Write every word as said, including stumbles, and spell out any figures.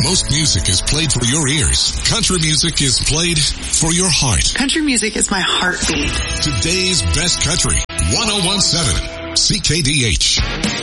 most music is played for your ears, country music is played for your heart. Country music is my heartbeat. Today's best country, one oh one point seven C K D H.